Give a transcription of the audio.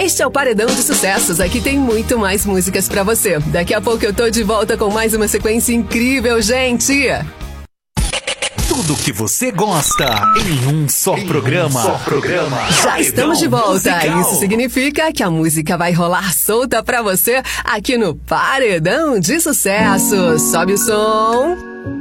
Este é o Paredão de Sucessos. Aqui tem muito mais músicas pra você. Daqui a pouco eu tô de volta com mais uma sequência incrível, gente. Tudo que você gosta em um só programa. Já estamos de volta. Isso significa que a música vai rolar solta pra você aqui no Paredão de Sucesso. Sobe o som.